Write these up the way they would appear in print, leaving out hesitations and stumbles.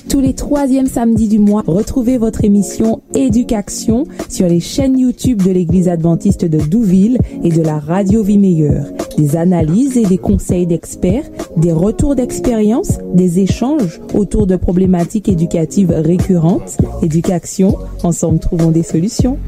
Tous les troisièmes samedis du mois, retrouvez votre émission Éducation sur les chaînes YouTube de l'Église adventiste de Douville et de la Radio Vie Meilleure. Des analyses et des conseils d'experts, des retours d'expérience, des échanges autour de problématiques éducatives récurrentes. Éducation, ensemble trouvons des solutions.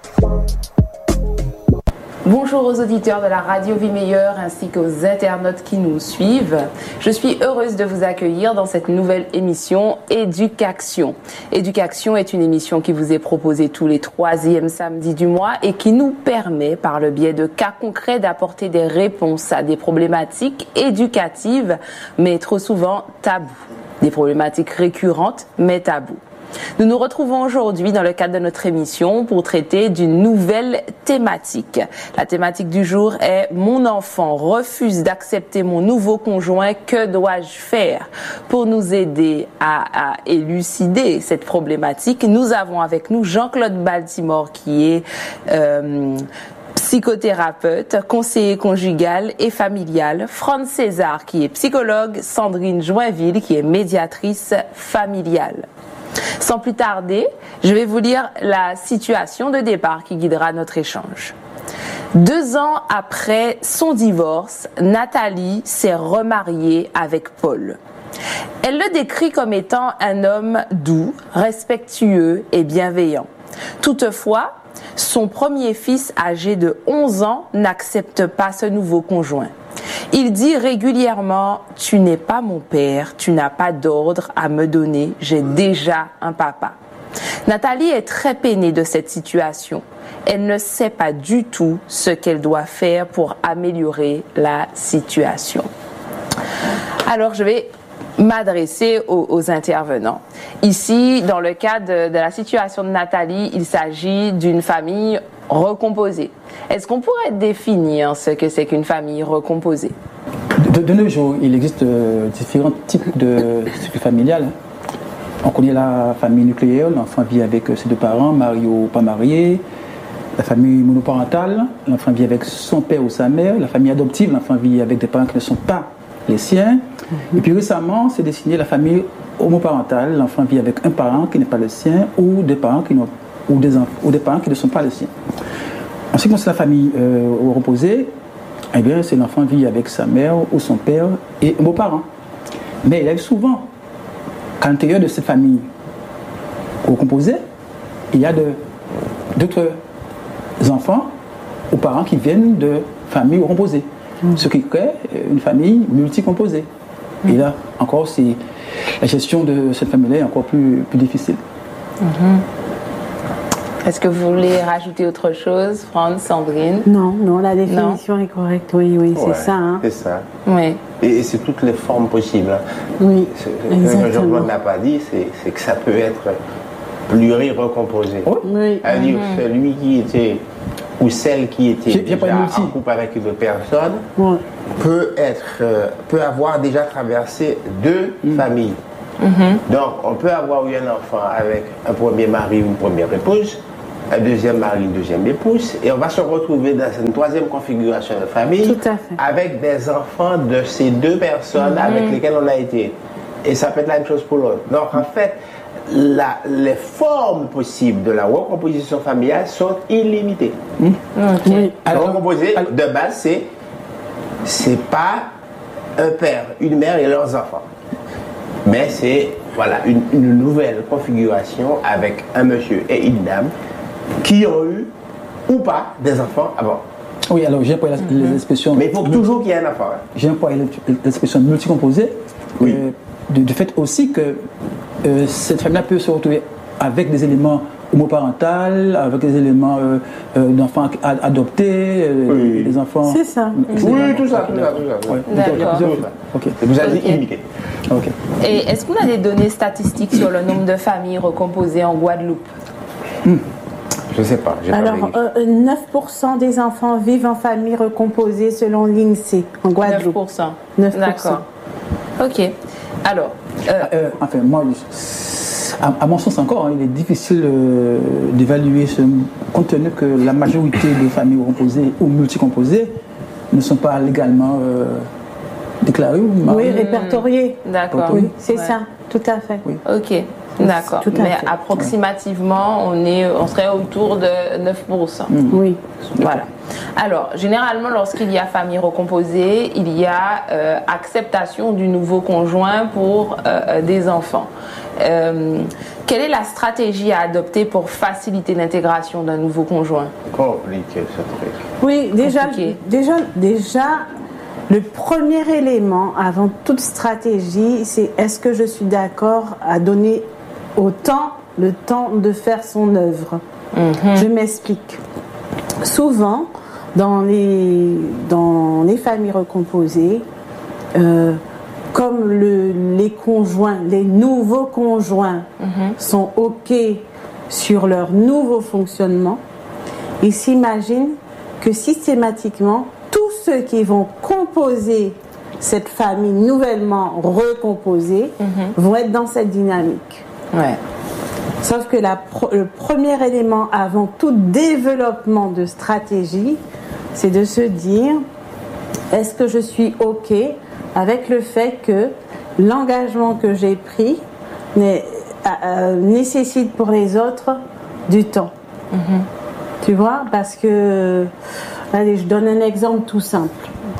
Bonjour aux auditeurs de la Radio Vie Meilleure ainsi qu'aux internautes qui nous suivent. Je suis heureuse de vous accueillir dans cette nouvelle émission Éducation. Éducation est une émission qui vous est proposée tous les troisièmes samedis du mois et qui nous permet, par le biais de cas concrets, d'apporter des réponses à des problématiques éducatives, mais trop souvent tabous. Des problématiques récurrentes, mais tabous. Nous nous retrouvons aujourd'hui dans le cadre de notre émission pour traiter d'une nouvelle thématique. La thématique du jour est « Mon enfant refuse d'accepter mon nouveau conjoint, que dois-je faire ?» Pour nous aider à élucider cette problématique, nous avons avec nous Jean-Claude Baltimore qui est psychothérapeute, conseiller conjugal et familial, Franz César qui est psychologue, Sandrine Joinville qui est médiatrice familiale. Sans plus tarder, je vais vous lire la situation de départ qui guidera notre échange. 2 ans après son divorce, Nathalie s'est remariée avec Paul. Elle le décrit comme étant un homme doux, respectueux et bienveillant. Toutefois, son premier fils âgé de 11 ans n'accepte pas ce nouveau conjoint. Il dit régulièrement « Tu n'es pas mon père, tu n'as pas d'ordre à me donner, j'ai déjà un papa ». Nathalie est très peinée de cette situation. Elle ne sait pas du tout ce qu'elle doit faire pour améliorer la situation. Alors, je vais m'adresser aux intervenants. Ici, dans le cadre de la situation de Nathalie, il s'agit d'une famille recomposée. Est-ce qu'on pourrait définir ce que c'est qu'une famille recomposée? De nos jours, il existe différents types de structures familiales. On connaît la famille nucléaire, l'enfant vit avec ses 2 parents, marié ou pas marié. La famille monoparentale, l'enfant vit avec son père ou sa mère. La famille adoptive, l'enfant vit avec des parents qui ne sont pas les siens. Et puis récemment, c'est dessiné la famille homoparentale, l'enfant vit avec un parent qui n'est pas le sien ou des parents qui n'ont ou des parents qui ne sont pas les siens. En ce qui concerne la famille recomposée, eh bien, c'est l'enfant vit avec sa mère ou son père et un beau-parent. Mais il arrive souvent qu'à l'intérieur de cette famille recomposée, il y a d'autres enfants ou parents qui viennent de familles recomposées, ce qui crée une famille multicomposée. Et là, encore, la gestion de cette famille-là est encore plus difficile. Est-ce que vous voulez rajouter autre chose, Franz, Sandrine? Non, la définition est correcte, oui, ouais, c'est ça. Hein. C'est ça. Oui. Et c'est toutes les formes possibles. Oui, ce que Jean-Claude n'a pas dit, c'est que ça peut être pluri-recomposé. Oui. C'est-à-dire celui qui était, ou celle qui était déjà en couple avec une personne, peut avoir déjà traversé 2 familles. Donc, on peut avoir eu un enfant avec un premier mari ou une première épouse, un deuxième mari, une deuxième épouse, et on va se retrouver dans une 3e configuration de famille avec des enfants de ces 2 personnes avec lesquelles on a été. Et ça peut être la même chose pour l'autre. Donc, en fait, les formes possibles de la recomposition familiale sont illimitées. La recomposition, de base, c'est pas un père, une mère et leurs enfants. Mais c'est une nouvelle configuration avec un monsieur et une dame qui ont eu ou pas des enfants avant. Oui, alors j'ai employé l'expression. Mais il faut toujours qu'il y ait un enfant. J'ai employé l'expression multicomposée. Du fait aussi que cette famille-là peut se retrouver avec des éléments homoparentaux, avec des éléments d'enfants adoptés, des enfants. C'est ça. Oui, tout ça. D'accord. Vous avez dit illimité. Et est-ce qu'on a des données statistiques sur le nombre de familles recomposées en Guadeloupe? Je ne sais pas. Alors, 9% des enfants vivent en famille recomposée selon l'INSEE en Guadeloupe. 9%. D'accord. Ok. Alors. Enfin, moi, à mon sens encore, il est difficile d'évaluer compte tenu que la majorité des familles recomposées ou multicomposées ne sont pas légalement déclarées ou mariées. Oui, répertoriées. D'accord. Oui, c'est ça. tout à fait. Oui. Ok, d'accord. Tout à Mais fait. approximativement, on serait autour de 9%. Oui. Voilà. Alors, généralement, lorsqu'il y a famille recomposée, il y a acceptation du nouveau conjoint pour des enfants. Quelle est la stratégie à adopter pour faciliter l'intégration d'un nouveau conjoint? Compliqué ce truc. Oui, Compliqué. déjà, le premier élément avant toute stratégie, c'est est-ce que je suis d'accord à donner le temps de faire son œuvre. Je m'explique. Souvent, dans les familles recomposées, comme les nouveaux conjoints sont OK sur leur nouveau fonctionnement, ils s'imaginent que systématiquement, tous ceux qui vont composer cette famille nouvellement recomposée vont être dans cette dynamique. Ouais. Sauf que le premier élément avant tout développement de stratégie, c'est de se dire, est-ce que je suis OK avec le fait que l'engagement que j'ai pris nécessite pour les autres du temps. Tu vois, parce que, allez, je donne un exemple tout simple.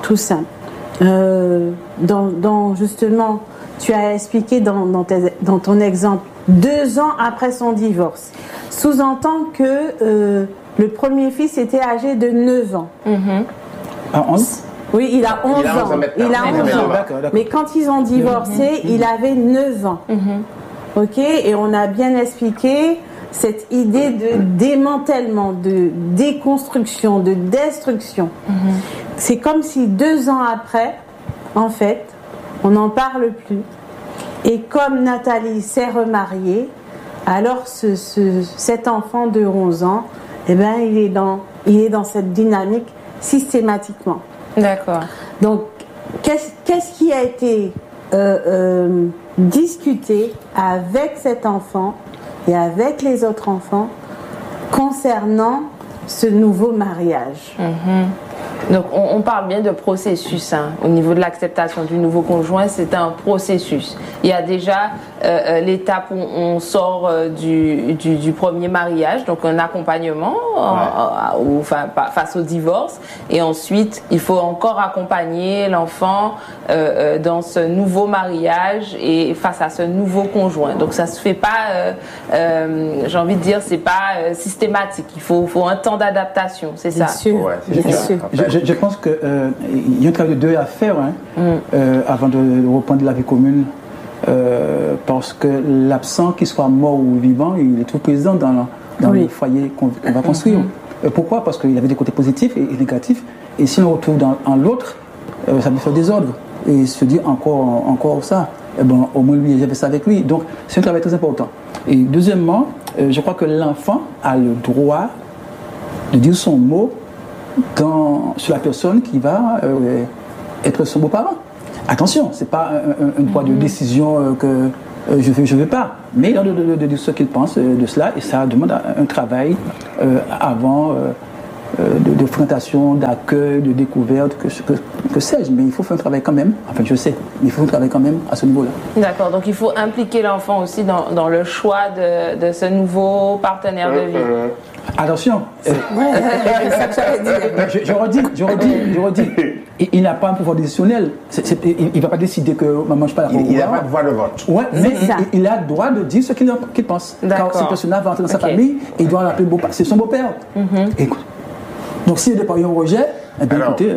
Justement, tu as expliqué dans ton exemple, 2 ans après son divorce. Sous-entend que le premier fils était âgé de 9 ans. À 11? Oui, il a 11 ans. maintenant. Il a 11 ans. D'accord. Mais quand ils ont divorcé, il avait 9 ans. OK? Et on a bien expliqué cette idée de démantèlement, de déconstruction, de destruction. C'est comme si 2 ans après, en fait, on n'en parle plus. Et comme Nathalie s'est remariée, alors cet enfant de 11 ans, eh ben, il est dans cette dynamique systématiquement. D'accord. Donc, qu'est-ce qui a été discuté avec cet enfant et avec les autres enfants concernant ce nouveau mariage? Donc, on parle bien de processus. Au niveau de l'acceptation du nouveau conjoint, c'est un processus. Il y a déjà l'étape où on sort du premier mariage, donc un accompagnement face au divorce. Et ensuite, il faut encore accompagner l'enfant dans ce nouveau mariage et face à ce nouveau conjoint. Donc, ça se fait pas, j'ai envie de dire, c'est pas systématique. Il faut un temps d'adaptation, c'est ça? Bien sûr. Ouais, c'est Bien ça. sûr. Je pense qu'il y a un travail de deuil à faire avant de reprendre la vie commune. Parce que l'absent, qu'il soit mort ou vivant, il est tout présent dans le foyer qu'on va construire. Pourquoi? Parce qu'il y avait des côtés positifs et négatifs. Et si on retrouve dans l'autre, ça peut faire désordre. Et se dire encore ça, au moins lui, j'avais ça avec lui. Donc c'est un travail très important. Et deuxièmement, je crois que l'enfant a le droit de dire son mot sur la personne qui va être son beau-parent. Attention, ce n'est pas un poids de décision que je veux pas, mais il a de dire ce qu'il pense de cela, et ça demande un travail avant de fréquentation, d'accueil, de découverte, que sais-je, mais il faut faire un travail quand même, enfin je sais, mais il faut faire un travail quand même à ce niveau-là. D'accord, donc il faut impliquer l'enfant aussi dans le choix de ce nouveau partenaire de vie. Attention, je redis, il n'a pas un pouvoir décisionnel. Il ne va pas décider que maman mange pas la Il n'a pas de voix de vote. Ouais, mais il a le droit de dire ce qu'il pense. Quand cette personne-là va entrer dans sa famille, il doit l'appeler beau-père. C'est son beau-père. Écoute. Donc s'il y a des parents rejet, eh bien écoutez.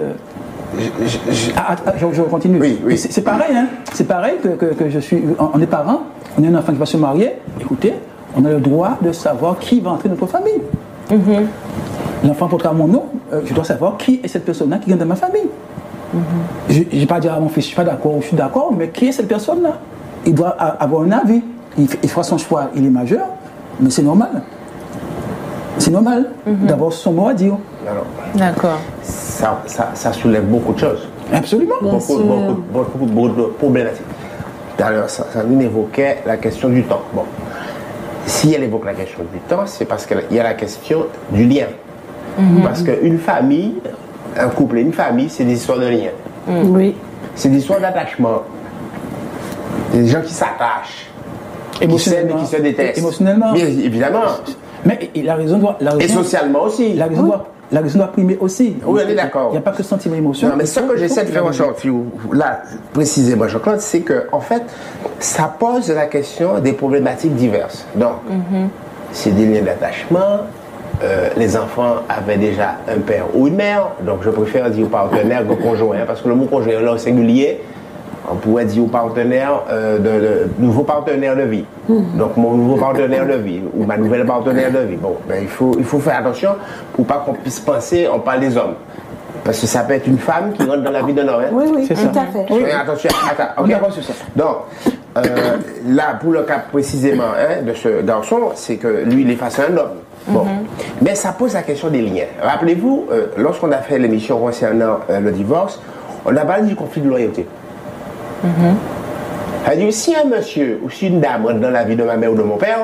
Je continue. Oui. C'est pareil, hein. C'est pareil que je suis. On est parents, on a un enfant qui va se marier. Écoutez, on a le droit de savoir qui va entrer dans notre famille. L'enfant portera mon nom, je dois savoir qui est cette personne-là qui vient dans ma famille. Je ne vais pas dire à mon fils, je ne suis pas d'accord ou je suis d'accord, mais qui est cette personne-là? Il doit avoir un avis. Il fera son choix, il est majeur, mais c'est normal. C'est normal d'avoir son mot à dire. Alors, d'accord. Ça soulève beaucoup de choses. Absolument. Beaucoup de problématiques. D'ailleurs, ça nous évoquait la question du temps. Bon. Si elle évoque la question du temps, c'est parce qu'il y a la question du lien. Parce qu'une famille, un couple et une famille, c'est des histoires de lien. Oui. C'est des histoires d'attachement. Des gens qui s'attachent, qui s'aiment et qui se détestent. Émotionnellement. Bien évidemment. Mais la raison doit... Et socialement aussi. La raison doit primer aussi. Oui, on est d'accord. Il n'y a pas que sentiment émotion. Non, mais ce que j'essaie de faire ressortir, là, précisément, Jean-Claude, c'est que, en fait, ça pose la question des problématiques diverses. Donc, c'est des liens d'attachement. Les enfants avaient déjà un père ou une mère, donc je préfère dire partenaire que conjoint, parce que le mot conjoint là au singulier, on pourrait dire partenaire, nouveau partenaire de vie. Donc mon nouveau partenaire de vie ou ma nouvelle partenaire de vie. Bon, ben, il faut faire attention pour pas qu'on puisse penser, on parle des hommes. Parce que ça peut être une femme qui rentre dans la vie d'un homme. Hein? Oui, c'est tout ça. à fait. Oui. Attention, On ok. est d'accord sur ça. Donc, là, pour le cas précisément de ce garçon, c'est que lui, il est face à un homme. Bon. Mais ça pose la question des liens. Rappelez-vous, lorsqu'on a fait l'émission concernant le divorce, on a parlé du conflit de loyauté. C'est-à-dire, si un monsieur ou si une dame rentre dans la vie de ma mère ou de mon père,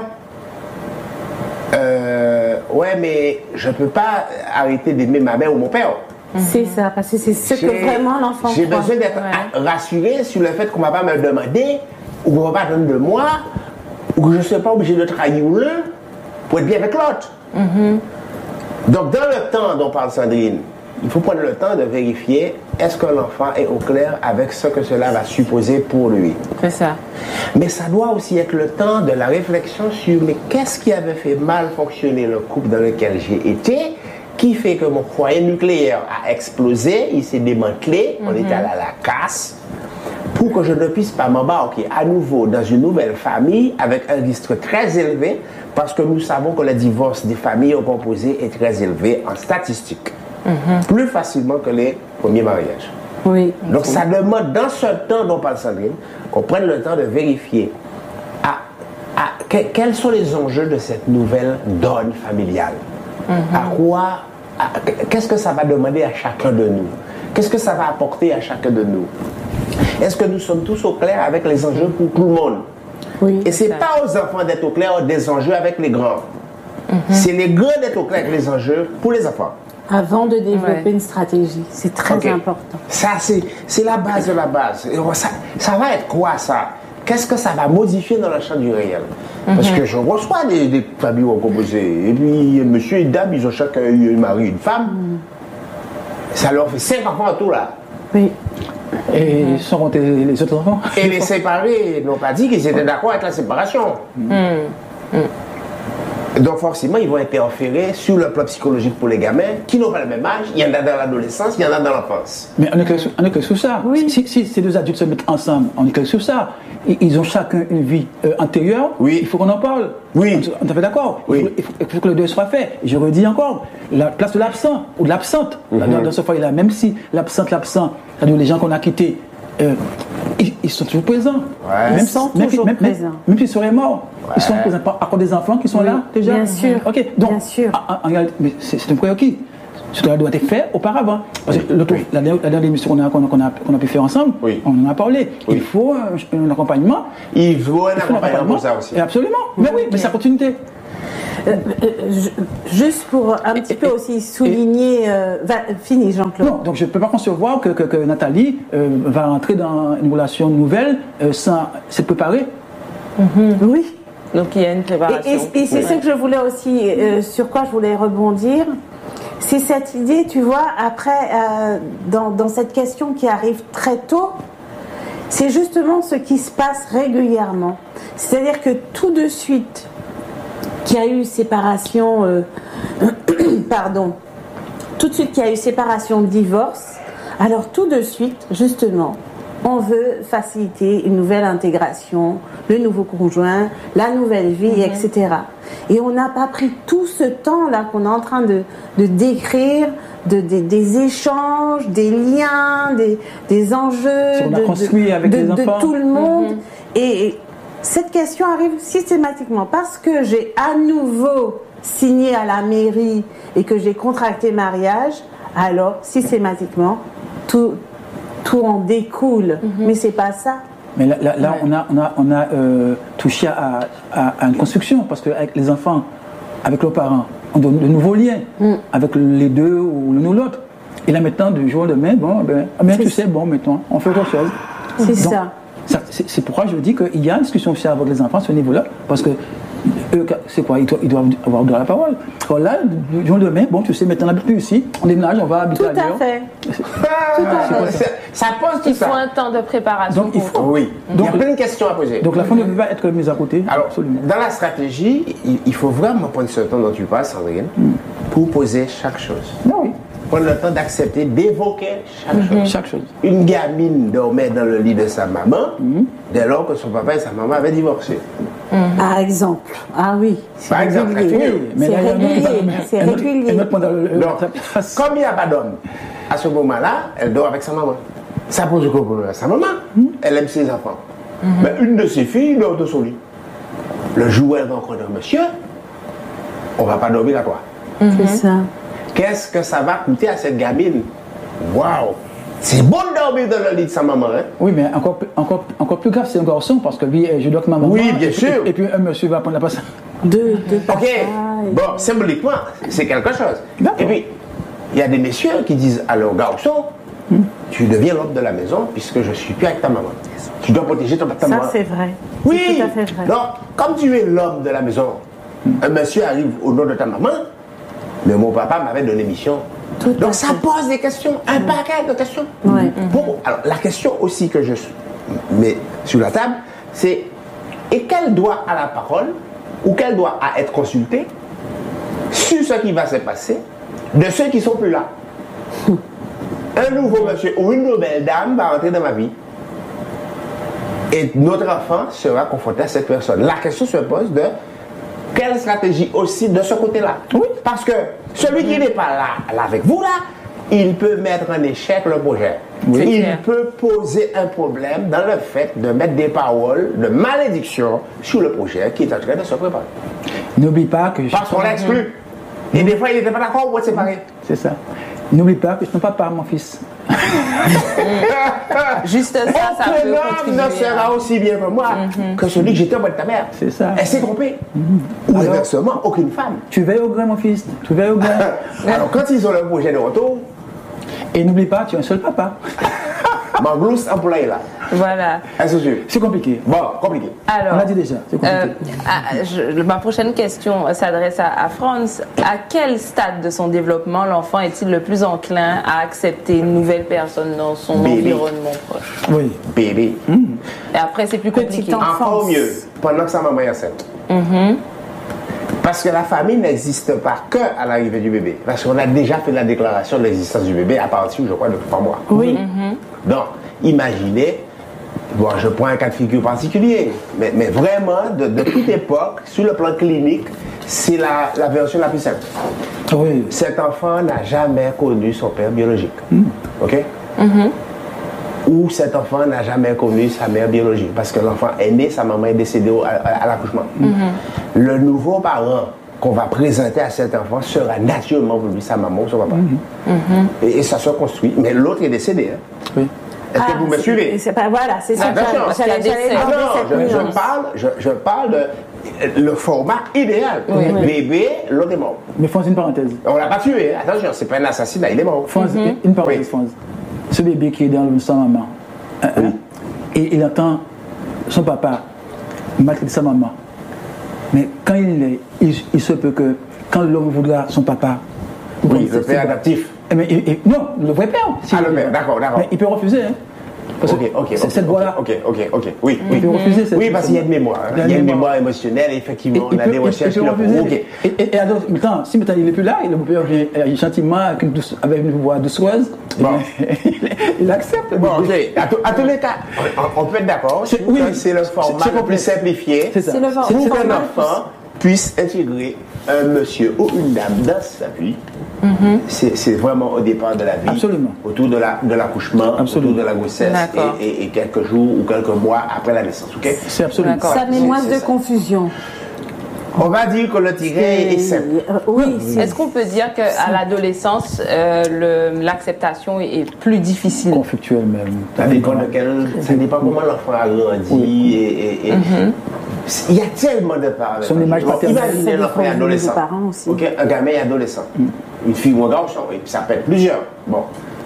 ouais, mais je ne peux pas arrêter d'aimer ma mère ou mon père. C'est ça, parce que c'est ce que vraiment l'enfant J'ai croit. besoin d'être rassuré sur le fait qu'on ne va pas me demander ou qu'on ne va pas attendre de moi ou que je ne suis pas obligé de trahir l'un pour être bien avec l'autre. Donc, dans le temps dont parle Sandrine, il faut prendre le temps de vérifier est-ce que l'enfant est au clair avec ce que cela va supposer pour lui. C'est ça. Mais ça doit aussi être le temps de la réflexion sur mais qu'est-ce qui avait fait mal fonctionner le couple dans lequel j'ai été, qui fait que mon foyer nucléaire a explosé, il s'est démantelé, on est allé à la casse, pour que je ne puisse pas m'embarquer à nouveau dans une nouvelle famille avec un risque très élevé, parce que nous savons que le divorce des familles composées est très élevé en statistique, plus facilement que les premiers mariages. Oui. Donc ça demande, dans ce temps dont parle Sandrine, qu'on prenne le temps de vérifier quels sont les enjeux de cette nouvelle donne familiale. Qu'est-ce que ça va demander à chacun de nous? Qu'est-ce que ça va apporter à chacun de nous? Est-ce que nous sommes tous au clair avec les enjeux pour tout le monde? Oui. Et c'est pas aux enfants d'être au clair des enjeux avec les grands. C'est les grands d'être au clair avec les enjeux pour les enfants. Avant de développer une stratégie, c'est très important. Ça, c'est la base de la base. Et ça va être quoi, ça? Qu'est-ce que ça va modifier dans le champ du réel? Parce que je reçois des familles recomposées. Et puis, monsieur et dame, ils ont chacun eu un mari et une femme. Ça leur fait 5 enfants en tout, là. Oui. Et sont comptés les autres enfants? Et les séparés n'ont pas dit qu'ils étaient d'accord avec la séparation. Donc forcément, ils vont interférer sur le plan psychologique pour les gamins qui n'ont pas le même âge. Il y en a dans l'adolescence, il y en a dans l'enfance. Mais on est que sur ça. Oui. Si ces deux adultes se mettent ensemble, on est que sur ça. Ils ont chacun une vie antérieure. Oui. Il faut qu'on en parle. Oui. On est fait d'accord. Oui. Il faut que le deuil soit fait. Et je redis encore, la place de l'absent ou de l'absente dans ce foyer-là, même si l'absent, c'est-à-dire les gens qu'on a quittés, ils sont toujours présents. Ouais. Ils sont toujours présents. Même s'ils seraient morts, ils sont présents. À cause des enfants qui sont là déjà. Bien sûr. Ok. Donc, Bien sûr. en réalité, mais c'est un prérequis. Cela doit être fait auparavant. Parce que la dernière émission qu'on a pu faire ensemble, on en a parlé. Il faut un accompagnement. Il faut un accompagnement pour ça aussi. Et absolument. Mais oui, mais c'est la continuité. Juste pour un petit peu aussi souligner... fini, Jean-Claude. Non, donc je ne peux pas concevoir que Nathalie va entrer dans une relation nouvelle sans s'être préparée. Oui. Donc il y a une préparation. Et c'est ce que je voulais aussi, sur quoi je voulais rebondir. C'est cette idée, tu vois, après, dans cette question qui arrive très tôt, c'est justement ce qui se passe régulièrement. C'est-à-dire que tout de suite qu'il y a eu séparation, tout de suite qu'il y a eu séparation, divorce, alors tout de suite, justement, on veut faciliter une nouvelle intégration, le nouveau conjoint, la nouvelle vie, etc. Et on n'a pas pris tout ce temps-là qu'on est en train de décrire, des échanges, des liens, des enjeux, de tout le monde. Et cette question arrive systématiquement parce que j'ai à nouveau signé à la mairie et que j'ai contracté mariage, alors systématiquement, tout en découle. Mais c'est pas ça. Mais là on a touché à une construction, parce qu'avec les enfants, avec leurs parents, on donne de nouveaux liens avec les deux ou l'un ou l'autre. Et là maintenant, du jour au lendemain, tu sais, maintenant, on fait autre chose. C'est Donc, ça. c'est pourquoi je dis qu'il y a une discussion aussi avec les enfants à ce niveau-là, parce que eux, c'est quoi, ils doivent avoir de la parole. Alors là, du jour au lendemain, bon, tu sais, maintenant on n'habite plus ici, on déménage, on va habiter Tout ailleurs. à fait. Ça pose tout Il faut ça. un temps de préparation. Donc, il faut. Oui. Donc, il y a plein de questions à poser. Donc l'enfant ne peut pas être mis à côté. Alors, absolument. dans la stratégie, il faut vraiment prendre ce temps dont tu parles, Sandrine, pour poser chaque chose. Ah oui, Prendre le temps d'accepter, d'évoquer chaque chose. chaque chose. Une gamine dormait dans le lit de sa maman dès lors que son papa et sa maman avaient divorcé. Par exemple. Ah oui. C'est Par exemple, régulier. la figure. Mais C'est là, il y a un autre- régulier. C'est un autre- régulier. un autre point dans le- Donc, comme il n'y a pas d'homme, à ce moment-là, elle dort avec sa maman. Ça pose aucun problème à sa maman. Elle aime ses enfants. Mais une de ses filles dort de son lit. Le jour où elle rencontre un monsieur, on ne va pas dormir à toi. C'est ça. Qu'est-ce que ça va coûter à cette gamine? Waouh! C'est bon de dormir dans le lit de sa maman, hein? Oui, mais encore plus grave, c'est un garçon, parce que lui, je dois que ma maman. Oui, bien sûr. Et puis un monsieur va prendre la place. Deux Ok, passages. bon, symboliquement, c'est quelque chose. D'accord. Et puis, il y a des messieurs qui disent à leur garçon, tu deviens l'homme de la maison puisque je ne suis plus avec ta maman. Tu dois protéger ta maman. Ça, c'est vrai. Oui, C'est tout à fait vrai. donc, comme tu es l'homme de la maison, un monsieur arrive au nom de ta maman, mais mon papa m'avait donné mission. Tout à Donc, ça fait. pose des questions, un paquet de questions. Ouais. Bon, alors, la question aussi que je mets sur la table, c'est et quel doit à la parole ou quel doit à être consulté sur ce qui va se passer de ceux qui sont plus là. Un nouveau monsieur ou une nouvelle dame va entrer dans ma vie et notre enfant sera confronté à cette personne. La question se pose de quelle stratégie aussi de ce côté-là. Oui. Parce que celui qui n'est pas là avec vous là, il peut mettre en échec le projet. Oui. Il clair. peut poser un problème dans le fait de mettre des paroles de malédiction sur le projet qui est en train de se préparer. N'oublie pas que. Parce qu'on l'a exclu. Et des fois, il n'était pas d'accord, on va se séparer. C'est ça. N'oublie pas que je ne suis pas par mon fils. Juste ça, ça Aucun peut homme contribuer. ne sera aussi bien que moi que celui que j'étais au bout de ta mère. C'est ça. Elle s'est trompée. Ou Alors- inversement, aucune femme. Tu veilles au grain, mon fils. Tu veilles au grain. Alors, quand ils ont le projet de retour, Et n'oublie pas, tu es un seul papa. Manglous employé là. Voilà. Est-ce que C'est compliqué. Bon, compliqué. Alors, On l'a dit déjà, c'est compliqué. ma prochaine question s'adresse à Franz. À quel stade de son développement l'enfant est-il le plus enclin à accepter une nouvelle personne dans son Bébé. environnement proche? Oui. Bébé. Et après, c'est plus compliqué. Petit enfant. Encore mieux, pendant que sa maman est enceinte. Parce que la famille n'existe pas que à l'arrivée du bébé. Parce qu'on a déjà fait la déclaration de l'existence du bébé à partir, je crois, de 3 mois. Oui. Donc, imaginez, bon, je prends un cas de figure particulier, mais vraiment, de toute époque, sur le plan clinique, c'est la version la plus simple. Oui. Cet enfant n'a jamais connu son père biologique. OK? Ou cet enfant n'a jamais connu sa mère biologique. Parce que l'enfant est né, sa maman est décédée à l'accouchement. Le nouveau parent qu'on va présenter à cet enfant sera naturellement pour lui sa maman ou son papa. Et ça se construit. Mais l'autre est décédé. Hein. Oui. Est-ce que vous me suivez? C'est pas, voilà, c'est ça. Attention. J'allais Parce qu'il y a des demander Non, cette nuance. je parle de le format idéal. Bébé, l'autre est mort. Mais Franz, une parenthèse. On l'a pas tué, hein. Attention, c'est pas un assassinat, il est mort. Franz, une parenthèse, Oui. Franz. Ce bébé qui est dans le sang maman, et il entend son papa maltraiter sa maman. Mais quand il se peut que, quand l'homme voudra son papa, Oui, c'est- le père c'est- adaptif. Mais, non, le vrai père. Ah, le père, d'accord. Mais il peut refuser, hein. Parce que c'est cette voie-là. Ok. Oui. Il peut refuser cette Oui, parce qu'il y a une mémoire. hein. Il y a une mémoire émotionnelle, et effectivement, on a des recherches qui le prouvent. Ok. Et alors, si maintenant il n'est plus là, et le beau-père vient gentiment avec une voix doucereuse, Bon. il accepte. Bon, ok. À tous les cas, on peut être d'accord. Oui, C'est le format c'est le plus simplifié. C'est ça. C'est le format. Pour qu'un format enfant puisse intégrer un monsieur ou une dame dans sa vie, c'est vraiment au départ de la vie. Absolument. Autour de l'accouchement, Absolument. autour de la grossesse D'accord. et quelques jours ou quelques mois après la naissance. Ok? C'est absolument. D'accord. Ça met moins C'est de ça. confusion. On va dire que le tiret est simple. Oui, Est-ce qu'on peut dire qu'à l'adolescence, l'acceptation est plus difficile? Conflictuel même. Ça dépend comment l'enfant a grandi et il y a tellement de paramètres. Son image paternelle. Imaginez Ça l'enfant dépend adolescent. des parents aussi. Ok, un gamin est adolescent. Une fille ou un garçon, et ça peut être plusieurs. Bon.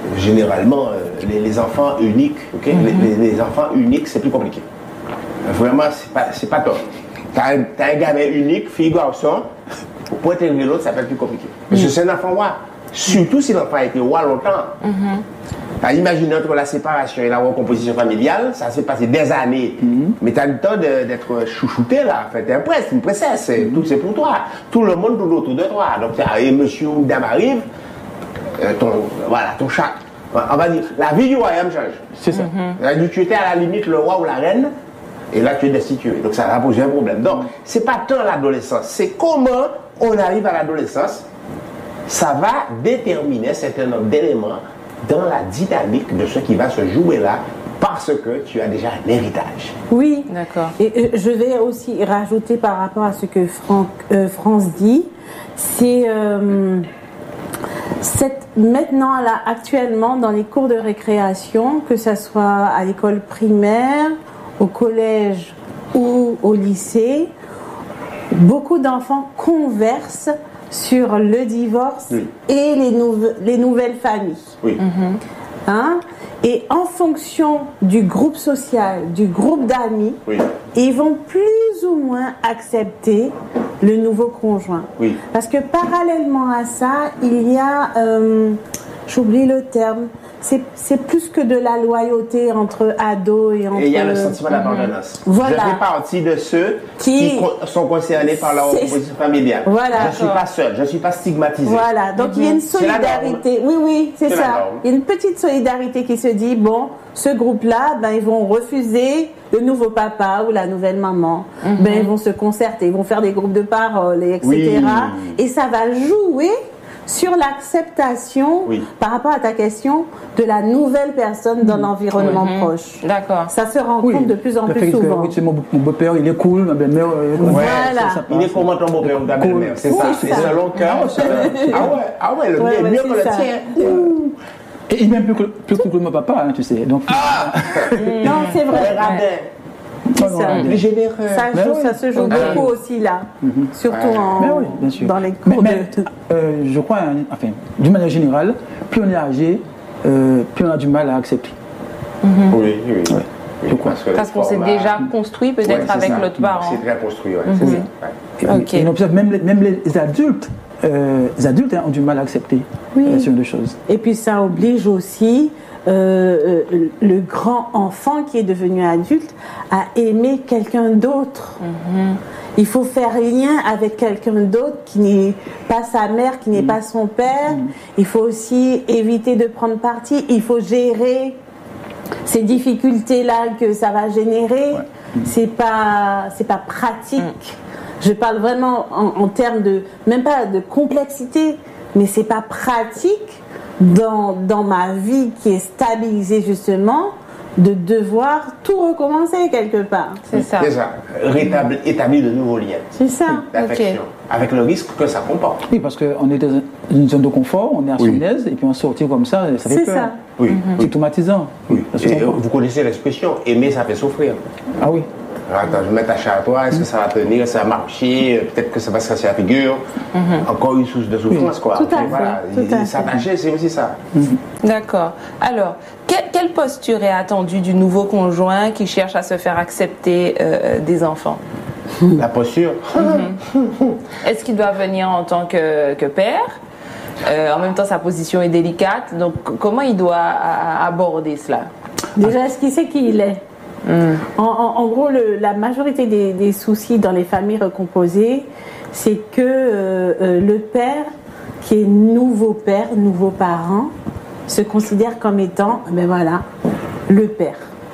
généralement, les enfants uniques, okay? Les enfants uniques, c'est plus compliqué. Vraiment, c'est pas top. T'as un gamin unique, fille, garçon, pour intégrer l'autre, ça peut être plus compliqué. Parce que c'est un enfant roi. Surtout si l'enfant a été roi longtemps. Imaginez entre la séparation et la recomposition familiale, ça s'est passé des années. Mais tu as le temps d'être chouchouté là. En fait, t'es un prince, une princesse, tout c'est pour toi. Tout le monde tourne autour de toi. Donc, et monsieur ou dame arrive, ton chat. On va dire, la vie du royaume change. C'est ça. Tu étais à la limite le roi ou la reine, et là tu es destitué. Donc ça va poser un problème. Donc, c'est pas tant l'adolescence, c'est comment on arrive à l'adolescence. Ça va déterminer un certain nombre d'éléments dans la dynamique de ce qui va se jouer là, parce que tu as déjà un héritage. Oui, d'accord. Et je vais aussi rajouter par rapport à ce que France dit, c'est maintenant là actuellement dans les cours de récréation, que ce soit à l'école primaire, au collège ou au lycée, beaucoup d'enfants conversent sur le divorce et les nouvelles familles. Oui. Et en fonction du groupe social, du groupe d'amis, ils vont plus ou moins accepter le nouveau conjoint. Oui. Parce que parallèlement à ça, il y a, j'oublie le terme, c'est plus que de la loyauté entre ados et entre... Et il y a le sentiment d'appartenance. Voilà. Je fais partie de ceux qui sont concernés par la recomposition familiale. Voilà. Je ne suis pas seul, je ne suis pas stigmatisé. Voilà, donc il y a une solidarité. Oui, c'est ça. Il y a une petite solidarité qui se dit, bon, ce groupe-là, ils vont refuser le nouveau papa ou la nouvelle maman. Ils vont se concerter, ils vont faire des groupes de parole, etc. Oui. Et ça va jouer sur l'acceptation, par rapport à ta question, de la nouvelle personne dans l'environnement proche. D'accord. Ça se rencontre de plus en plus souvent. Oui, mon beau-père, il est cool, ma belle-mère... Voilà. Il est comment ton beau-père ou ta belle-mère? C'est ça, c'est selon cœur. Ah ouais, le mien est mieux que le tien. Et il est même plus cool que mon papa, tu sais. Donc, non, c'est vrai. Les généreux. Ça se joue beaucoup aussi là, surtout dans les cours. Je crois, enfin, d'une manière générale, plus on est âgé, plus on a du mal à accepter. Oui. Parce qu'on s'est déjà construit peut-être avec l'autre parent. C'est déjà construit, c'est ça. Okay. Et on observe même les adultes. Les adultes ont du mal à accepter ce genre de choses. Et puis ça oblige aussi le grand enfant qui est devenu adulte à aimer quelqu'un d'autre. Il faut faire lien avec quelqu'un d'autre qui n'est pas sa mère, qui n'est pas son père. Il faut aussi éviter de prendre parti. Il faut gérer ces difficultés-là que ça va générer. C'est pas pratique. Je parle vraiment en termes de, même pas de complexité, mais c'est pas pratique dans ma vie qui est stabilisée justement, de devoir tout recommencer quelque part. C'est ça. C'est ça. Établir de nouveaux liens. C'est ça. D'affection. Avec le risque que ça comporte. Oui, parce qu'on est dans une zone de confort, on est à son aise, et puis on sortit comme ça fait peur. C'est ça. Oui. C'est traumatisant. Oui. Et vous connaissez l'expression, aimer ça fait souffrir. Ah oui. Attends, je vais m'attacher à toi, est-ce que ça va tenir, ça va marcher, peut-être que ça va se casser la figure. Encore une source de souffrance, quoi. Tout à fait. Voilà. S'attacher, c'est aussi ça. D'accord. Alors, quelle posture est attendue du nouveau conjoint qui cherche à se faire accepter des enfants? La posture. Est-ce qu'il doit venir en tant que père? En même temps, sa position est délicate. Donc, comment il doit aborder cela? Déjà, est-ce qu'il sait qui il est? En gros, la majorité des soucis dans les familles recomposées, c'est que le père, qui est nouveau père, nouveau parent, se considère comme étant, le père.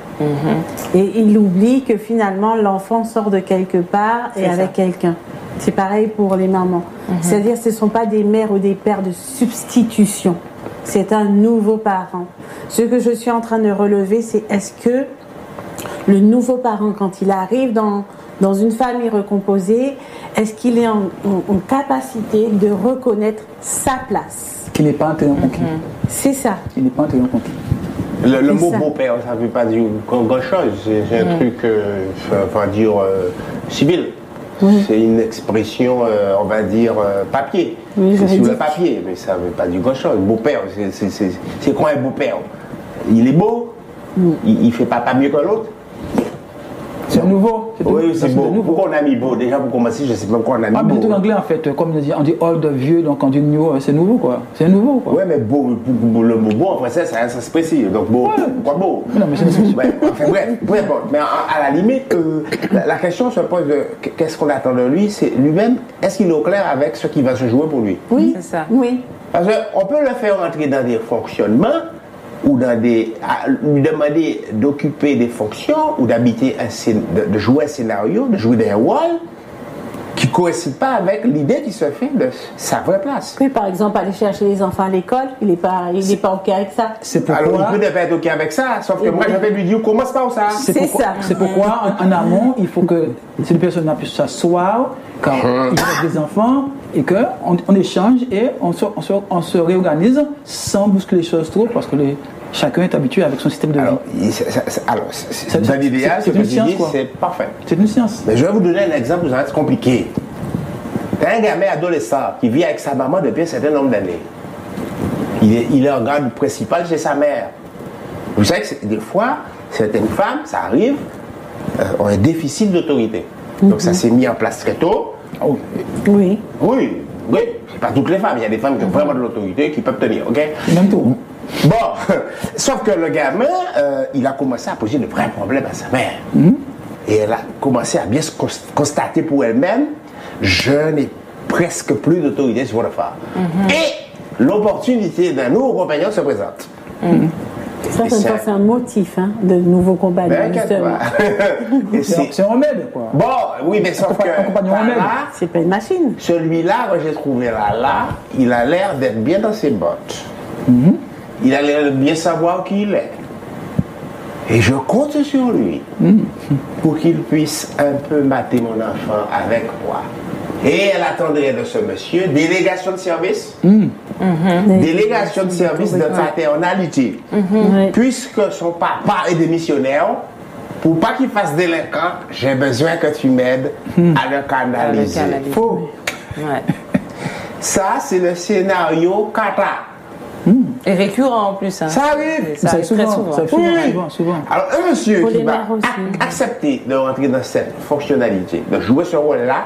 Et il oublie que finalement, l'enfant sort de quelque part et avec quelqu'un. C'est pareil pour les mamans. C'est-à-dire, ce ne sont pas des mères ou des pères de substitution. C'est un nouveau parent. Ce que je suis en train de relever, c'est est-ce que le nouveau parent, quand il arrive dans une famille recomposée, est-ce qu'il est en capacité de reconnaître sa place? Qu'il n'est pas un terrain conquis. C'est ça. Il n'est pas un terrain conquis. Le mot beau-père, ça ne veut pas dire grand-chose. C'est un truc, on va dire, civil. C'est une expression, on va dire, papier. Oui, c'est sur juridique. le papier, mais ça ne veut pas dire grand-chose. Beau-père, c'est quoi un beau-père? Il est beau, il ne fait pas mieux que l'autre. C'est nouveau. Oui, c'est beau. nouveau. Pourquoi on a mis beau? Déjà, pour commencer, je ne sais pas pourquoi on a mis Ah, beau. mais tout en anglais, en fait, comme on dit old, vieux, donc on dit new, c'est nouveau, quoi. C'est nouveau, quoi. Oui, mais beau, le mot beau en français, ça se précise. Donc, beau, pourquoi beau? Non, mais c'est une Ouais, enfin, bref, peu importe. Mais à la limite, la question se pose de qu'est-ce qu'on attend de lui? C'est lui-même, est-ce qu'il est au clair avec ce qui va se jouer pour lui? Oui, C'est ça. oui. Parce qu'on peut le faire entrer dans des fonctionnements ou lui demander d'occuper des fonctions ou de jouer un scénario, de jouer des rôles qui ne coïncident pas avec l'idée qui se fait de sa vraie place. Oui, par exemple, aller chercher les enfants à l'école, il n'est pas OK avec ça. C'est Alors, pourquoi. il peut ne pas être OK avec ça, sauf que moi, je vais lui dire, commence par ça. C'est pourquoi, en amont, il faut que si une personne puisse s'asseoir quand il a des enfants et qu'on échange et on se réorganise sans bousculer les choses trop parce que chacun est habitué avec son système de vie. Dans l'idéal, ce que une tu science, dis, quoi. c'est parfait. C'est une science. Mais je vais vous donner un exemple où ça va être compliqué. T'as un gamin adolescent qui vit avec sa maman depuis un certain nombre d'années. Il est en garde principal chez sa mère. Vous savez que des fois, certaines femmes, ça arrive, ont un déficit d'autorité. Donc ça s'est mis en place très tôt. Oh. Oui. Oui, c'est pas toutes les femmes. Il y a des femmes qui ont vraiment de l'autorité, qui peuvent tenir, ok? Même tout. Bon, sauf que le gamin, il a commencé à poser de vrais problèmes à sa mère. Et elle a commencé à bien se constater pour elle-même, je n'ai presque plus d'autorité sur le phare. Et l'opportunité d'un nouveau compagnon se présente. Certaines fois, c'est un motif de nouveau compagnons. Mais inquiète pas. Et C'est un remède, quoi. Bon, oui, mais sauf que compagnon par remède. là, C'est pas une machine. celui-là, quand j'ai trouvé là, il a l'air d'être bien dans ses bottes. Il a l'air de bien savoir qui il est. Et je compte sur lui pour qu'il puisse un peu mater mon enfant avec moi. Et elle attendrait de ce monsieur délégation de service, délégation de service de paternalité. Oui. Puisque son papa est démissionnaire, pour pas qu'il fasse délinquant, j'ai besoin que tu m'aides à le canaliser. Faux. Ouais. Ça, c'est le scénario kata. Et récurrent en plus. Hein. Ça arrive. Ça arrive très souvent. Ça arrive souvent. Alors, un monsieur Pour qui les va mères aussi. accepter de rentrer dans cette fonctionnalité, de jouer ce rôle-là,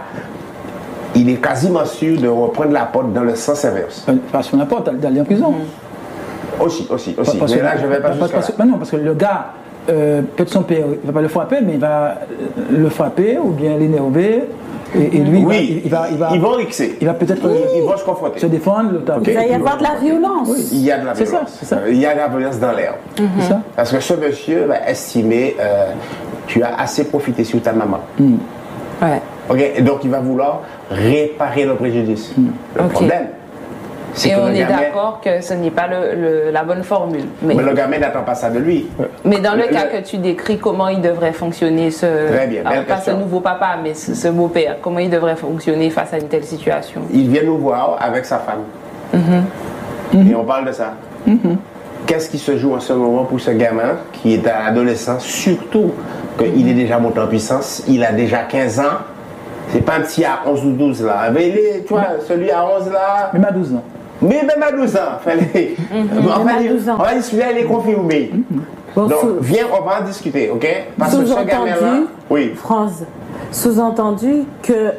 il est quasiment sûr de reprendre la porte dans le sens inverse. Pas sur la porte, d'aller en prison. Aussi. Parce Mais que- là, je ne vais pas jusqu'à là. non, parce que le gars, peut-être son père, il ne va pas le frapper, mais il va le frapper ou bien l'énerver. Et lui, Oui, il va ils vont rixer. il va peut-être Ils vont se confronter. se défendre. Il va y avoir de la violence. Il y a de la C'est ça, violence. c'est ça. Il y a de la violence dans l'air. C'est ça. Parce que ce monsieur va estimer tu as assez profité sur ta maman. Ouais. Ok, et donc il va vouloir réparer le préjudice. Le Ok. problème, c'est Et que on le est gamin, d'accord que ce n'est pas la bonne formule. mais le gamin n'attend pas ça de lui. Mais dans le cas que tu décris, comment il devrait fonctionner Très bien, belle pas ce question. nouveau papa, mais ce beau-père, comment il devrait fonctionner face à une telle situation? Il vient nous voir avec sa femme. Et on parle de ça. Qu'est-ce qui se joue en ce moment pour ce gamin qui est à l'adolescence, surtout qu'il est déjà monté en puissance, il a déjà 15 ans. C'est pas un petit à 11 ou 12 là. Mais tu vois, celui à 11 là. Même à 12 ans. Mais même à 12 ans, fallait. Même à 12 ans. On va dire celui-là, il est confirmé. Bon, Donc, sous- viens, on va en discuter, ok? Parce que ce gamin-là. Sous-entendu, Oui. France, sous-entendu que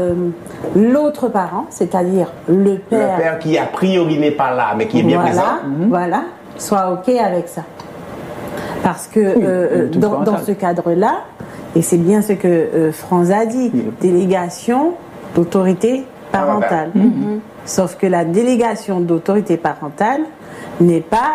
l'autre parent, c'est-à-dire le Le père, père qui a priori n'est pas là, mais qui est bien présent. voilà, soit OK avec ça. Parce que le tout dans parental. ce cadre-là, et c'est bien ce que Franz a dit, délégation d'autorité parentale. Sauf que la délégation d'autorité parentale n'est pas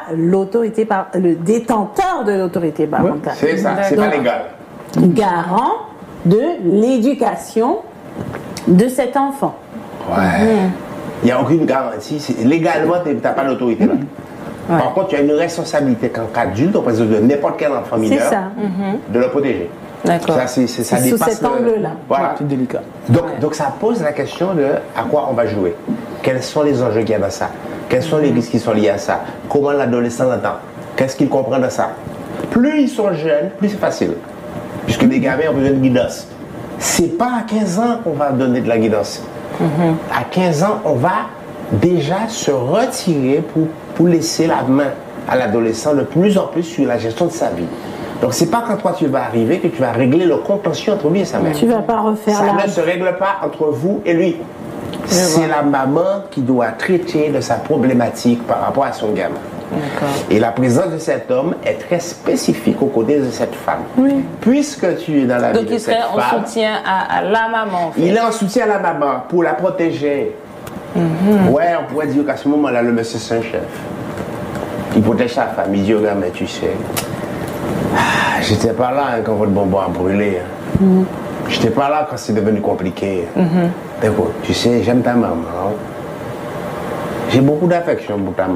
le détenteur de l'autorité parentale. C'est ça, c'est pas Donc, légal. garant de l'éducation de cet enfant. Ouais. Il n'y a aucune garantie. Légalement, tu n'as pas d'autorité là. Par contre, tu as une responsabilité qu'en cas d'adulte, auprès de n'importe quel enfant mineur, C'est ça. de le protéger. D'accord. Ça, ça C'est sous dépasse cet angle-là. Voilà. C'est délicat. Donc ça pose la question de à quoi on va jouer. Quels sont les enjeux qu'il y a dans ça? Quels sont les risques qui sont liés à ça? Comment l'adolescent l'entend? Qu'est-ce qu'il comprend de ça? Plus ils sont jeunes, plus c'est facile. Puisque les gamins ont besoin de guidance. c'est pas à 15 ans qu'on va donner de la guidance. À 15 ans, on va déjà se retirer pour laisser la main à l'adolescent de plus en plus sur la gestion de sa vie. Donc c'est pas quand toi tu vas arriver que tu vas régler le contentieux entre lui et sa mère. Tu vas pas refaire ça la... ne se règle pas entre vous et lui. C'est la maman qui doit traiter de sa problématique par rapport à son gamin. Et la présence de cet homme est très spécifique aux côtés de cette femme. Oui. Puisque tu es dans la vie de cette femme... Donc il serait en soutien à la maman. En fait. Il est en soutien à la maman pour la protéger. Ouais, on pourrait dire qu'à ce moment-là, le monsieur c'est un chef. Il protège sa femme. Il dit au gars, mais tu sais, j'étais pas là quand votre bonbon a brûlé. J'étais pas là quand c'est devenu compliqué. Écoute, tu sais, j'aime ta maman. J'ai beaucoup d'affection pour ta maman.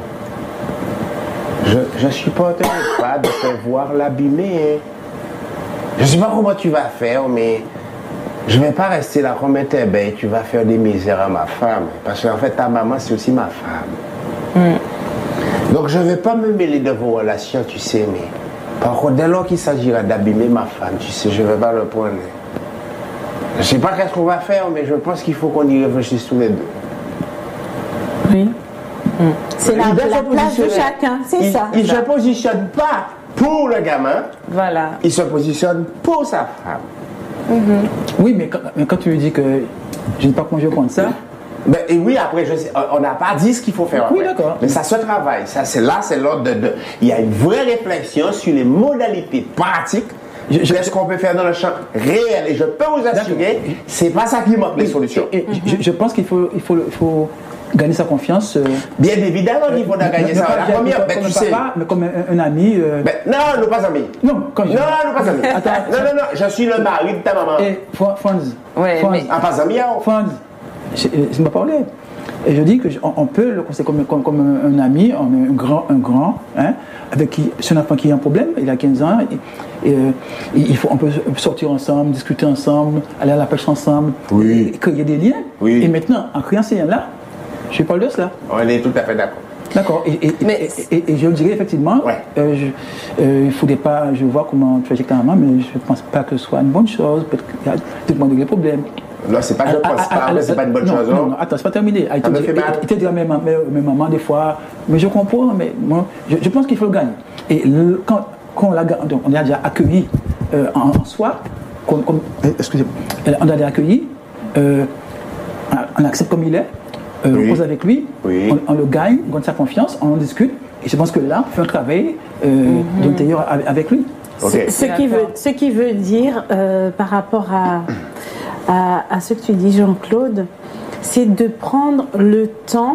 Je supporterai pas de te voir l'abîmer. Je sais pas comment tu vas faire, mais je vais pas rester là comme un tébé. Tu vas faire des misères à ma femme. Parce qu'en fait, ta maman, c'est aussi ma femme. Donc, je vais pas me mêler de vos relations, tu sais, mais par contre, dès lors qu'il s'agira d'abîmer ma femme, tu sais, je vais pas le prendre. Je sais pas qu'est-ce qu'on va faire, mais je pense qu'il faut qu'on y réfléchisse tous les deux. Oui. C'est la place de chacun, c'est ça. Il ne se positionne pas pour le gamin. Voilà. Il se positionne pour sa femme. Oui, mais quand tu lui dis que je ne sais pas comment je vais prendre ça. Ben, et oui, après, on n'a pas dit ce qu'il faut faire. Oui, après. d'accord. Mais ça se travaille. Ça, c'est l'ordre de. Il y a une vraie réflexion sur les modalités pratiques. Qu'est-ce qu'on peut faire dans le champ réel? Et je peux vous assurer, c'est pas ça qui manque les solutions. Je pense qu'il faut gagner sa confiance. Bien évidemment qu'il faut gagner ça. La première, comme tu sais. Mais comme un ami. Non, nous pas amis. Non, quand je... Non, nous pas amis. Attends, non, je suis le mari de ta maman. Et Franz. Ouais, Franz. mais... Ah, pas amis, hein? Franz. Je m'ai parlé. Et je dis qu'on peut le conseiller comme un ami, un grand, hein, avec qui, c'est un enfant qui a un problème, il a 15 ans, on peut sortir ensemble, discuter ensemble, aller à la pêche ensemble, créer des liens. Oui. Et maintenant, en créant ces liens-là, je parle de cela. On est tout à fait d'accord. D'accord. Et je dirais effectivement, il ne faudrait pas, je vois comment tu agis avec ta maman, mais je ne pense pas que ce soit une bonne chose, peut-être qu'il y a tout le monde des problèmes. Non, c'est pas, je pense pas, mais c'est pas une bonne chose. Non, attends, c'est pas terminé. Il te dit à mes mamans des fois, mais je comprends, mais moi, je pense qu'il faut le gagner. Et quand on l'a déjà accueilli en soi, excusez-moi, on l'a accueilli, on l'accepte comme il est, on cause avec lui, on le gagne, on gagne sa confiance, on en discute, et je pense que là, on fait un travail d'intérieur avec lui. Okay. Ce qui veut dire, par rapport à ce que tu dis, Jean-Claude, c'est de prendre le temps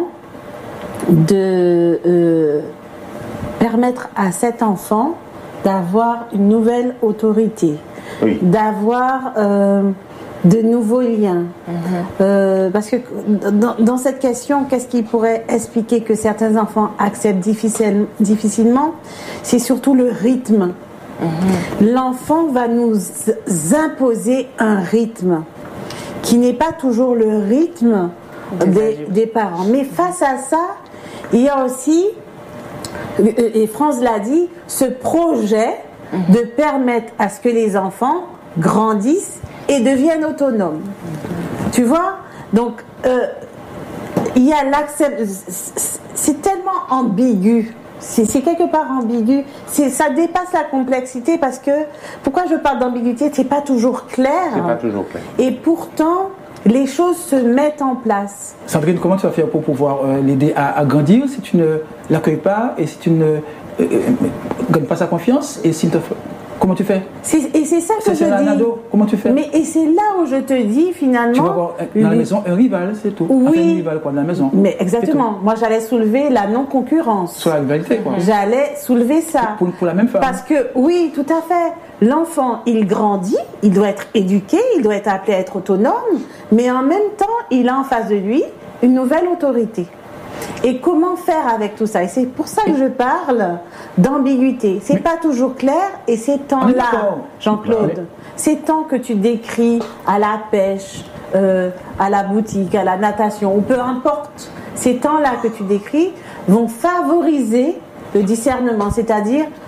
de permettre à cet enfant d'avoir une nouvelle autorité, d'avoir de nouveaux liens. Parce que dans cette question, qu'est-ce qui pourrait expliquer que certains enfants acceptent difficilement? C'est surtout le rythme. L'enfant va nous imposer un rythme qui n'est pas toujours le rythme des parents. Mais face à ça, il y a aussi, et France l'a dit, ce projet de permettre à ce que les enfants grandissent et deviennent autonomes. Tu vois? Donc, il y a c'est tellement ambigu. C'est quelque part ambigu. Ça dépasse la complexité parce que, pourquoi je parle d'ambiguïté? C'est pas toujours clair. C'est pas toujours clair. Et pourtant, les choses se mettent en place. Sandrine, comment tu vas faire pour pouvoir l'aider à grandir si tu ne l'accueilles pas et si tu ne gagnes pas sa confiance et s'il te fait... Comment tu fais? Et c'est ça que je dis. Ado. Comment tu fais? Et c'est là où je te dis finalement. Tu vas avoir dans la maison un rival, c'est tout. Oui. Enfin, un rival quoi, dans la maison. Mais exactement. Moi, j'allais soulever la non-concurrence. Sur la rivalité, quoi. J'allais soulever ça. Pour la même femme. Parce que, oui, tout à fait. L'enfant, il grandit, il doit être éduqué, il doit être appelé à être autonome, mais en même temps, il a en face de lui une nouvelle autorité. Et comment faire avec tout ça? Et c'est pour ça que je parle d'ambiguïté. C'est pas toujours clair, et ces temps-là, Jean-Claude, ces temps que tu décris à la pêche, à la boutique, à la natation, ou peu importe, ces temps-là que tu décris vont favoriser le discernement, c'est-à-dire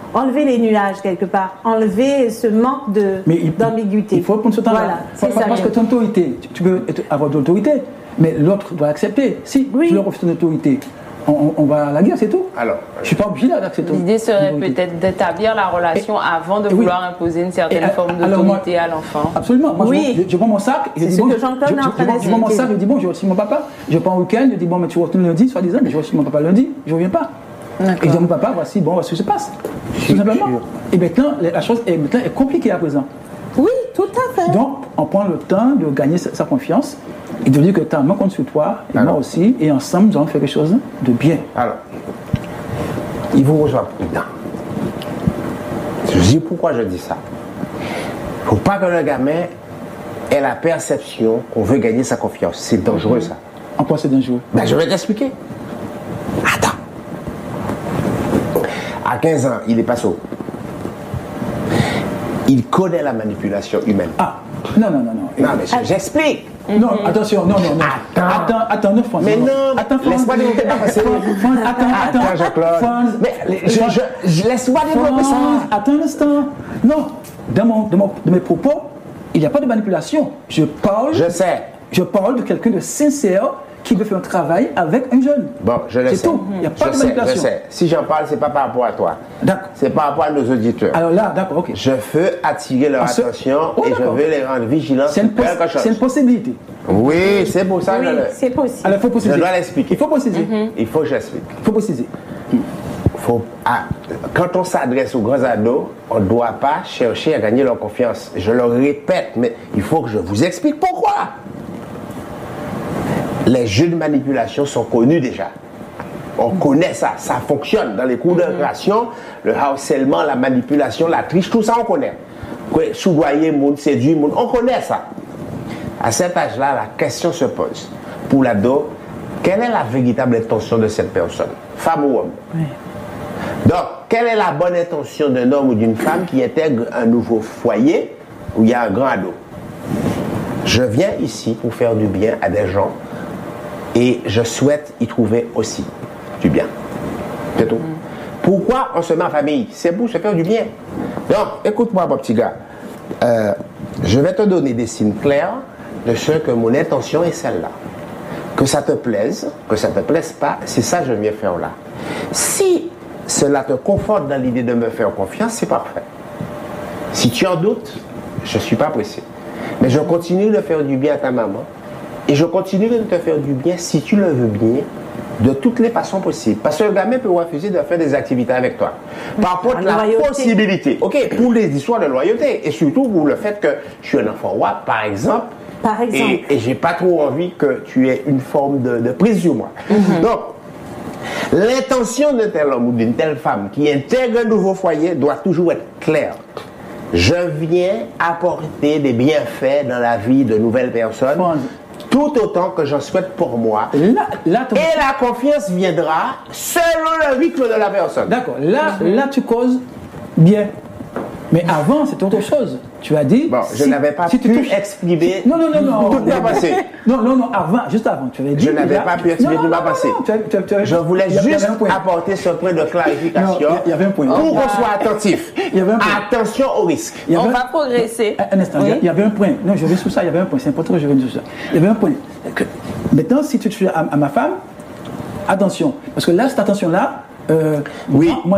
enlever les nuages quelque part, enlever ce manque d'ambiguïté. Il faut prendre ce temps-là. Voilà, c'est ça. Parce que ton autorité, tu peux avoir de l'autorité, mais l'autre doit accepter. Si tu leur offres ton autorité, on va à la guerre, c'est tout. Alors, je ne suis pas obligé d'accepter. L'idée serait peut-être d'établir la relation avant de vouloir imposer une certaine forme d'autorité à l'enfant. Absolument. Moi, je prends mon sac, je dis bon, je prends mon sac, je dis bon, je reçois mon papa, je pars au week-end, je dis bon, mais tu retournes lundi, soi-disant, mais je reçois mon papa lundi, je ne reviens pas. Et je dis à mon papa, voici ce qui se passe. Tout simplement. Et maintenant, la chose est compliquée à présent. Oui, tout à fait. Donc, on prend le temps de gagner sa confiance et de dire que moi compte sur toi, et moi aussi, et ensemble, nous allons faire quelque chose de bien. Alors, il vous rejoint prudent. Je dis pourquoi je dis ça. Il ne faut pas que le gamin ait la perception qu'on veut gagner sa confiance. C'est dangereux, ça. En quoi c'est dangereux? Ben, je vais t'expliquer. Attends. À 15 ans, il est pas sourd. Il connaît la manipulation humaine. Ah, non. Non, mais j'explique. Non, attention, non. Attends, non, France. Mais non, attends, laisse-moi développer ça. Attends, Jean-Claude. Mais laisse-moi développer ça. Attends un instant. Non, dans mes propos, il n'y a pas de manipulation. Je parle de quelqu'un de sincère qui veut faire un travail avec un jeune. Bon, je le sais. C'est tout. Il n'y a pas de manipulation. Je sais. Si j'en parle, ce n'est pas par rapport à toi. D'accord. C'est par rapport à nos auditeurs. Alors là, d'accord, ok. Je veux attirer leur attention et je veux les rendre vigilants sur quelque chose. C'est une possibilité. Oui, c'est pour ça que c'est possible. Alors, il faut préciser. Je dois l'expliquer. Il faut préciser. Il faut que j'explique. Il faut préciser. Quand on s'adresse aux grands ados, on ne doit pas chercher à gagner leur confiance. Je le répète, mais il faut que je vous explique pourquoi. Les jeux de manipulation sont connus déjà. On connaît ça, ça fonctionne. Dans les cours de récréation, le harcèlement, la manipulation, la triche, tout ça on connaît. Soudoyer, séduire, on connaît ça. À cet âge-là, la question se pose. Pour l'ado, quelle est la véritable intention de cette personne, femme ou homme? Oui. Donc, quelle est la bonne intention d'un homme ou d'une femme qui intègre un nouveau foyer où il y a un grand ado? Je viens ici pour faire du bien à des gens et je souhaite y trouver aussi du bien. C'est tout. Pourquoi on se met en famille? C'est pour se faire du bien. Donc, écoute-moi, mon petit gars. Je vais te donner des signes clairs de ce que mon intention est celle-là. Que ça te plaise, que ça ne te plaise pas, c'est ça que je viens faire là. Si cela te conforte dans l'idée de me faire confiance, c'est parfait. Si tu en doutes, je ne suis pas pressé. Mais je continue de faire du bien à ta maman. Et je continue de te faire du bien, si tu le veux bien, de toutes les façons possibles. Parce que le gamin peut refuser de faire des activités avec toi. Par contre, la possibilité, pour les histoires de loyauté, et surtout pour le fait que je suis un enfant roi, par exemple, et j'ai pas trop envie que tu aies une forme de prise sur moi. Donc, l'intention d'un tel homme ou d'une telle femme qui intègre un nouveau foyer doit toujours être claire. Je viens apporter des bienfaits dans la vie de nouvelles personnes, tout autant que j'en souhaite pour moi. Et la confiance viendra selon le rythme de la personne. D'accord. Là, tu causes bien. Mais avant, c'est autre chose. Tu as dit... Bon, je n'avais pas pu exprimer tout ma passé. Non, juste avant. Tu avais dit... Je n'avais pas pu exprimer tout ma passé. Je voulais juste apporter ce point de clarification il y avait un point. pour qu'on soit attentif. Attention au risque. On va progresser. Un instant, il y avait un point. Non, je reviens sur ça, il y avait un point. C'est important que je revienne sur ça. Il y avait un point. Maintenant, si tu te fais à ma femme, attention. Parce que là, cette attention-là... oui. Moi,